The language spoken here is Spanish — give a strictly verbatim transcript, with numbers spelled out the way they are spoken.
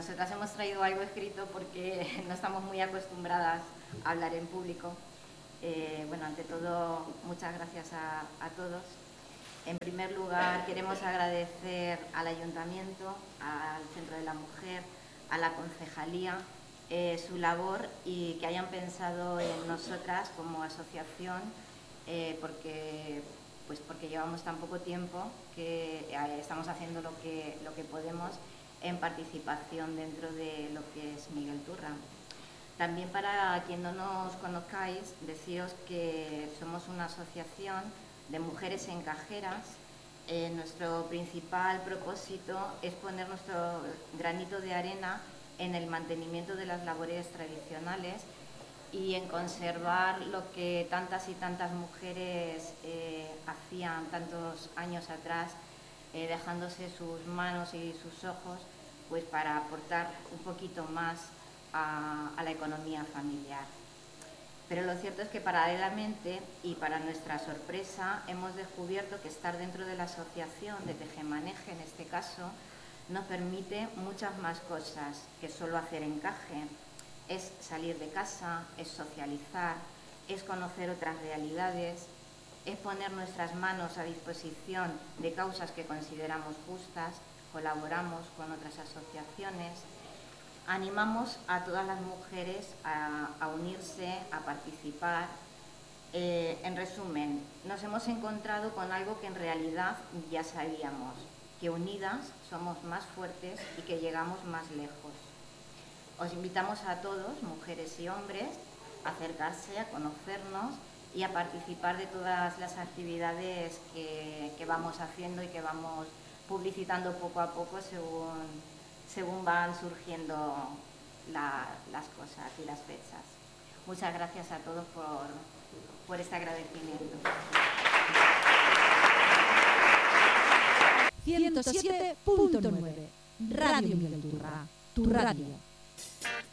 nosotras hemos traído algo escrito porque no estamos muy acostumbradas a hablar en público. Eh, bueno, ante todo, muchas gracias a, a todos. En primer lugar, queremos agradecer al Ayuntamiento, al Centro de la Mujer, a la Concejalía, eh, su labor y que hayan pensado en nosotras como asociación, eh, porque, pues porque llevamos tan poco tiempo que eh, estamos haciendo lo que, lo que podemos en participación dentro de lo que es Miguel Turra. También, para quien no nos conozcáis, deciros que somos una asociación de mujeres encajeras. Eh, nuestro principal propósito es poner nuestro granito de arena en el mantenimiento de las labores tradicionales y en conservar lo que tantas y tantas mujeres eh, hacían tantos años atrás, eh, dejándose sus manos y sus ojos pues para aportar un poquito más a, a la economía familiar. Pero lo cierto es que paralelamente y para nuestra sorpresa hemos descubierto que estar dentro de la asociación de Tejemaneje, en este caso, nos permite muchas más cosas que solo hacer encaje. Es salir de casa, es socializar, es conocer otras realidades, es poner nuestras manos a disposición de causas que consideramos justas, colaboramos con otras asociaciones. Animamos a todas las mujeres a, a unirse, a participar. Eh, en resumen, nos hemos encontrado con algo que en realidad ya sabíamos, que unidas somos más fuertes y que llegamos más lejos. Os invitamos a todos, mujeres y hombres, a acercarse, a conocernos y a participar de todas las actividades que, que vamos haciendo y que vamos publicitando poco a poco según, según van surgiendo la, las cosas y las fechas. Muchas gracias a todos por, por este agradecimiento. ciento siete punto nueve Radio Miguel Turra, tu radio.